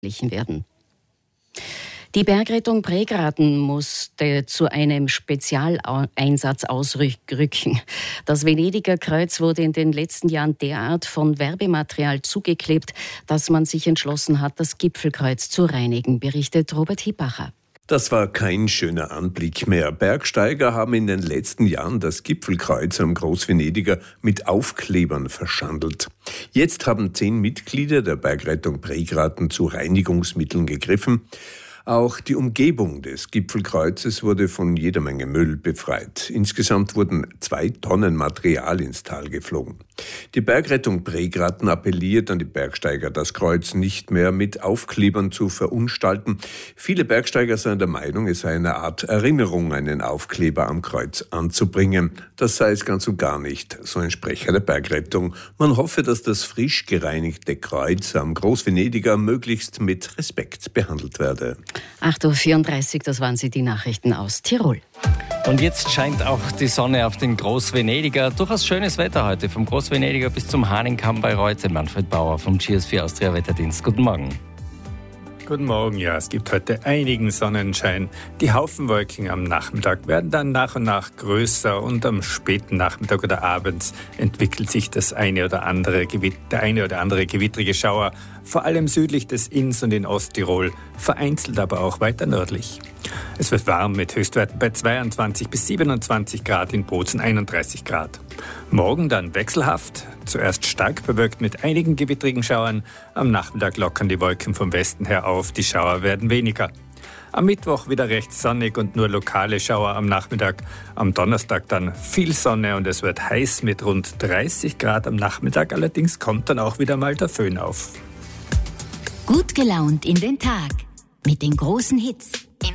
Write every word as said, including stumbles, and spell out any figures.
werden. Die Bergrettung Prägraten musste zu einem Spezialeinsatz ausrücken. Das Venediger Kreuz wurde in den letzten Jahren derart von Werbematerial zugeklebt, dass man sich entschlossen hat, das Gipfelkreuz zu reinigen, berichtet Robert Hippacher. Das war kein schöner Anblick mehr. Bergsteiger haben in den letzten Jahren das Gipfelkreuz am Großvenediger mit Aufklebern verschandelt. Jetzt haben zehn Mitglieder der Bergrettung Prägraten zu Reinigungsmitteln gegriffen. Auch die Umgebung des Gipfelkreuzes wurde von jeder Menge Müll befreit. Insgesamt wurden zwei Tonnen Material ins Tal geflogen. Die Bergrettung Prägraten appelliert an die Bergsteiger, das Kreuz nicht mehr mit Aufklebern zu verunstalten. Viele Bergsteiger seien der Meinung, es sei eine Art Erinnerung, einen Aufkleber am Kreuz anzubringen. Das sei es ganz und gar nicht, so ein Sprecher der Bergrettung. Man hoffe, dass das frisch gereinigte Kreuz am Großvenediger möglichst mit Respekt behandelt werde. acht Uhr vierunddreißig, das waren sie, die Nachrichten aus Tirol. Und jetzt scheint auch die Sonne auf den Großvenediger. Durchaus schönes Wetter heute, vom Großvenediger bis zum Hahnenkamm bei Reute. Manfred Bauer vom G S vier Austria Wetterdienst. Guten Morgen. Guten Morgen, ja, es gibt heute einigen Sonnenschein. Die Haufenwolken am Nachmittag werden dann nach und nach größer und am späten Nachmittag oder abends entwickelt sich das eine oder andere Gewitter, der eine oder andere gewittrige Schauer, vor allem südlich des Inns und in Osttirol, vereinzelt aber auch weiter nördlich. Es wird warm mit Höchstwerten bei zweiundzwanzig bis siebenundzwanzig Grad, in Bozen einunddreißig Grad. Morgen dann wechselhaft, zuerst stark bewölkt mit einigen gewittrigen Schauern. Am Nachmittag lockern die Wolken vom Westen her auf, die Schauer werden weniger. Am Mittwoch wieder recht sonnig und nur lokale Schauer am Nachmittag. Am Donnerstag dann viel Sonne und es wird heiß mit rund dreißig Grad am Nachmittag. Allerdings kommt dann auch wieder mal der Föhn auf. Gut gelaunt in den Tag mit den großen Hits.